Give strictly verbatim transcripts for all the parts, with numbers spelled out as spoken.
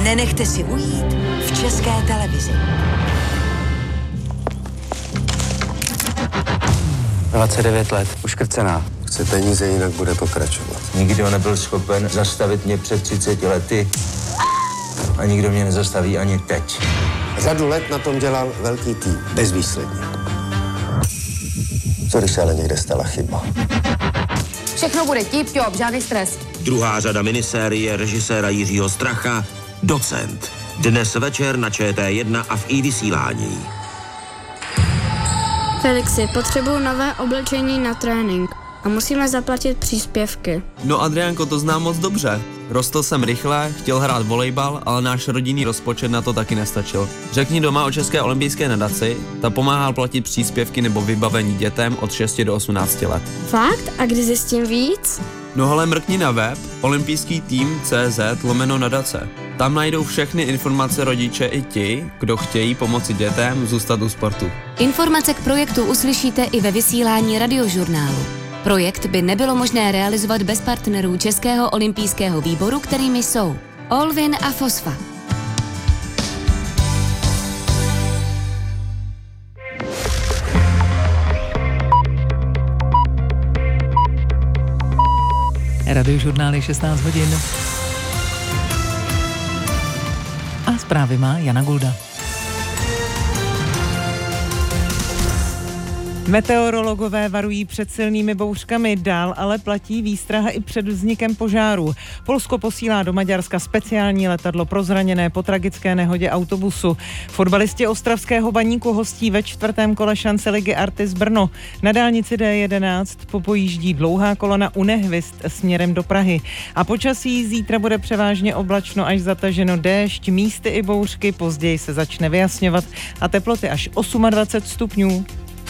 Nenechte si ujít v České televizi. dvacet devět let, uškrcená. Chce peníze, jinak bude pokračovat. Nikdo nebyl schopen zastavit mě před třiceti lety a nikdo mě nezastaví ani teď. Řadu let na tom dělal velký tým, bezvýsledně. Co když se ale někde stala chyba? Všechno bude tip-top, žádný stres. Druhá řada minisérie režiséra Jiřího Stracha Docent. Dnes večer na Č T jedna a v i-vysílání. Felixi, potřebuju nové oblečení na trénink a musíme zaplatit příspěvky. No Adriánko, to znám moc dobře. Rostl jsem rychle, chtěl hrát volejbal, ale náš rodinný rozpočet na to taky nestačil. Řekni doma o České olympijské nadaci, ta pomáhá platit příspěvky nebo vybavení dětem od šesti do osmnácti let. Fakt? A kdy zjistím víc? No hele, mrkni na web olympijský tým tečka cé zet lomeno nadace. Tam najdou všechny informace rodiče i ti, kdo chtějí pomoci dětem zůstat u sportu. Informace k projektu uslyšíte i ve vysílání Radiožurnálu. Projekt by nebylo možné realizovat bez partnerů Českého olympijského výboru, kterými jsou Olvin a Fosfa. Radiožurnál je šestnáct hodin. A zprávy má Jana Gulda. Meteorologové varují před silnými bouřkami, dál ale platí výstraha i před vznikem požáru. Polsko posílá do Maďarska speciální letadlo pro zraněné po tragické nehodě autobusu. Fotbalisti ostravského Baníku hostí ve čtvrtém kole šance ligy Artis Brno. Na dálnici D jedenáct popojíždí dlouhá kolona u Nehvyst směrem do Prahy. A počasí zítra bude převážně oblačno až zataženo déšť, místy i bouřky, později se začne vyjasňovat a teploty až dvacet osm stupňů.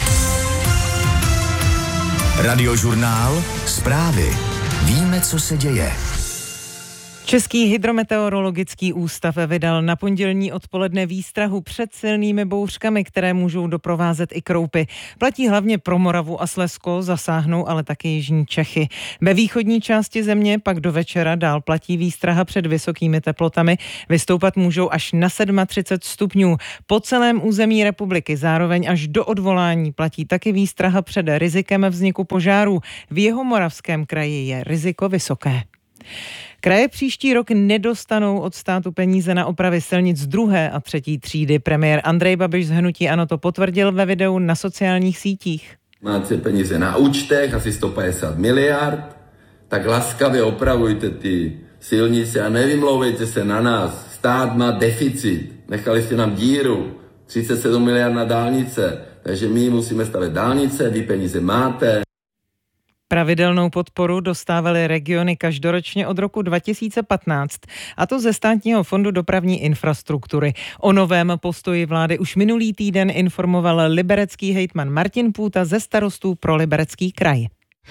Radiožurnál, zprávy. Víme, co se děje. Český hydrometeorologický ústav vydal na pondělní odpoledne výstrahu před silnými bouřkami, které můžou doprovázet i kroupy. Platí hlavně pro Moravu a Slezsko, zasáhnou ale také jižní Čechy. Ve východní části země pak do večera dál platí výstraha před vysokými teplotami. Vystoupat můžou až na třicet sedm stupňů. Po celém území republiky zároveň až do odvolání platí taky výstraha před rizikem vzniku požárů. V Jihomoravském kraji je riziko vysoké. Kraje příští rok nedostanou od státu peníze na opravy silnic druhé a třetí třídy. Premiér Andrej Babiš z hnutí ANO to potvrdil ve videu na sociálních sítích. Máte peníze na účtech, asi sto padesát miliard, tak laskavě opravujte ty silnice a nevymlouvejte se na nás. Stát má deficit, nechali jste nám díru, třicet sedm miliard na dálnice, takže my musíme stavět dálnice, vy peníze máte. Pravidelnou podporu dostávaly regiony každoročně od roku dva tisíce patnáct, a to ze Státního fondu dopravní infrastruktury. O novém postoji vlády už minulý týden informoval liberecký hejtman Martin Půta ze Starostů pro Liberecký kraj.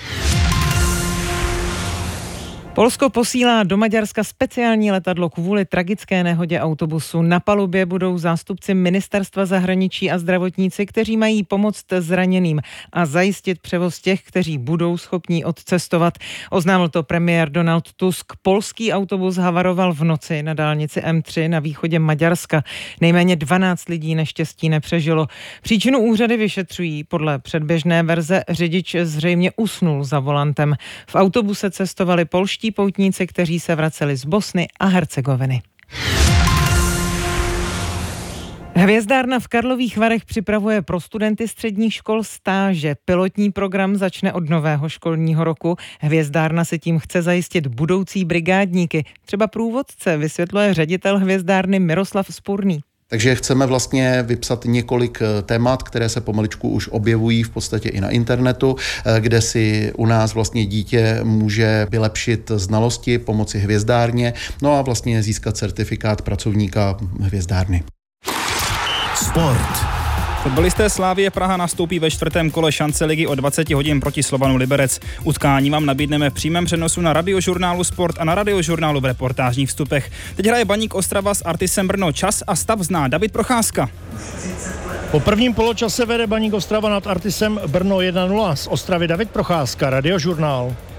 Polsko posílá do Maďarska speciální letadlo kvůli tragické nehodě autobusu. Na palubě budou zástupci ministerstva zahraničí a zdravotníci, kteří mají pomoct zraněným a zajistit převoz těch, kteří budou schopní odcestovat. Oznámil to premiér Donald Tusk. Polský autobus havaroval v noci na dálnici M tři na východě Maďarska. Nejméně dvanáct lidí neštěstí nepřežilo. Příčinu úřady vyšetřují. Podle předběžné verze řidič zřejmě usnul za volantem. V autobuse cestovali polští poutníci, kteří se vraceli z Bosny a Hercegoviny. Hvězdárna v Karlových Varech připravuje pro studenty středních škol stáže. Pilotní program začne od nového školního roku. Hvězdárna si tím chce zajistit budoucí brigádníky, třeba průvodce, vysvětluje ředitel hvězdárny Miroslav Spurný. Takže chceme vlastně vypsat několik témat, které se pomaličku už objevují v podstatě i na internetu, kde si u nás vlastně dítě může vylepšit znalosti, pomoci hvězdárně, no a vlastně získat certifikát pracovníka hvězdárny. Sport. Fotbalisté Slavie Praha nastoupí ve čtvrtém kole šance ligy o dvacet hodin proti Slovanu Liberec. Utkání vám nabídneme v přímém přenosu na Radiožurnálu Sport a na Radiožurnálu v reportážních vstupech. Teď hraje Baník Ostrava s Artisem Brno. Čas a stav zná David Procházka. Po prvním poločase vede Baník Ostrava nad Artisem Brno jedna nula. Z Ostravy David Procházka, Radiožurnál.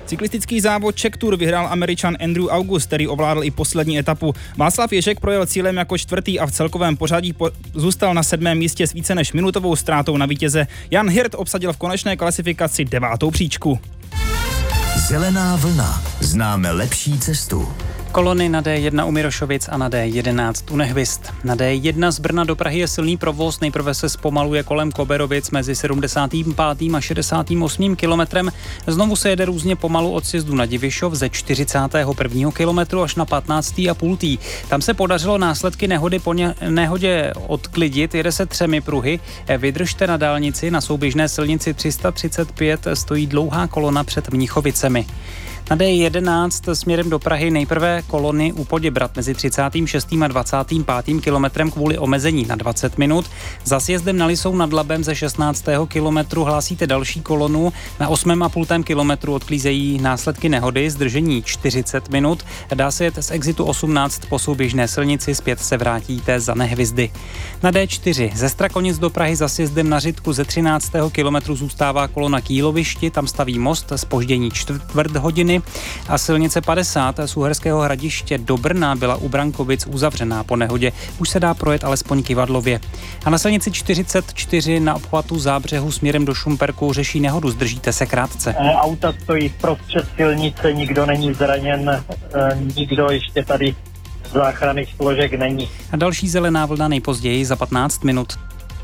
Cyklistický závod Czech Tour vyhrál Američan Andrew August, který ovládl i poslední etapu. Václav Ježek projel cílem jako čtvrtý a v celkovém pořadí po- zůstal na sedmém místě s více než minutovou ztrátou na vítěze. Jan Hirt obsadil v konečné klasifikaci devátou příčku. Zelená vlna. Známe lepší cestu. Kolony na D jedna u Mirošovic a na D jedenáct u Nehvist. Na D jedna z Brna do Prahy je silný provoz, nejprve se zpomaluje kolem Koberovic mezi sedmdesátým pátým a šedesátým osmým kilometrem. Znovu se jede různě pomalu od sjezdu na Divišov ze čtyřicátého prvního kilometru až na patnáctý a půl. Tam se podařilo následky nehody po ně, nehodě odklidit, jede se třemi pruhy. Vydržte na dálnici, na souběžné silnici tři sta třicet pět stojí dlouhá kolona před Mnichovicemi. Na D jedenáct směrem do Prahy nejprve kolony u Poděbrat mezi třicátým šestým a dvacátým pátým kilometrem kvůli omezení na dvacet minut. Za sjezdem na Lisou nad Labem ze šestnáctého kilometru hlásíte další kolonu. Na osmém a půl kilometru odklízejí následky nehody, zdržení čtyřicet minut. Dá se jet z exitu osmnáct po souběžné silnici, zpět se vrátíte za Nehvizdy. Na D čtyři ze Strakonic do Prahy za sjezdem na Řitku ze třináctého kilometru zůstává kolona k Jílovišti, tam staví most, zpoždění čtvrt hodiny. A silnice padesát z Uherského Hradiště do Brna byla u Brankovic uzavřená po nehodě. Už se dá projet alespoň kyvadlově. A na silnici čtyřicet čtyři na obchvatu Zábřehu směrem do Šumperku řeší nehodu, zdržíte se krátce. Auta stojí prostřed silnice, nikdo není zraněn, nikdo ještě tady z záchranných složek není. A další zelená vlna nejpozději za patnáct minut.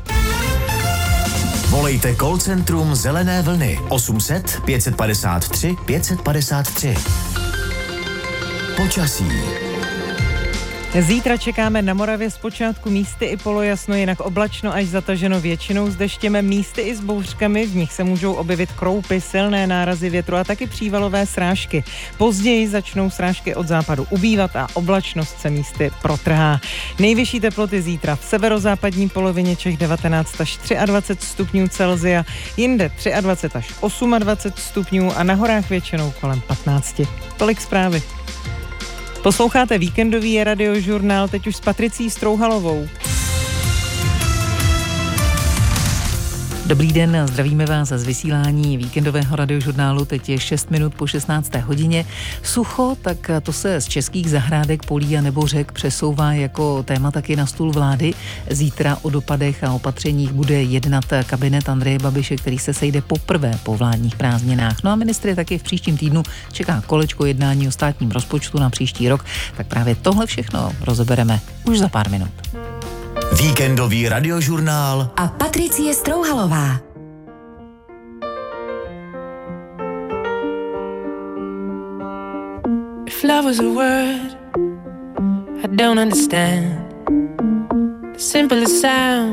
Volejte call centrum Zelené vlny osm set pět padesát tři pět padesát tři. Počasí. Zítra čekáme na Moravě zpočátku místy i polojasno, jinak oblačno až zataženo většinou s deštěm, místy i s bouřkami, v nich se můžou objevit kroupy, silné nárazy větru a taky přívalové srážky. Později začnou srážky od západu ubývat a oblačnost se místy protrhá. Nejvyšší teploty zítra v severozápadní polovině Čech devatenáct až dvacet tři stupňů Celsia, jinde dvacet tři až dvacet osm stupňů a na horách většinou kolem patnáct. Tolik zprávy. Posloucháte víkendový radiožurnál, teď už s Patricí Strouhalovou. Dobrý den, zdravíme vás z vysílání víkendového radiožurnálu, teď je šest minut po šestnácté hodině. Sucho, tak to se z českých zahrádek, polí a nebo řek přesouvá jako téma taky na stůl vlády. Zítra o dopadech a opatřeních bude jednat kabinet Andreje Babiše, který se sejde poprvé po vládních prázdninách. No a ministry taky v příštím týdnu čeká kolečko jednání o státním rozpočtu na příští rok, tak právě tohle všechno rozebereme už za pár minut. Víkendový radiožurnál a Patricie Strouhalová. If love was a word I don't understand, the simplest sound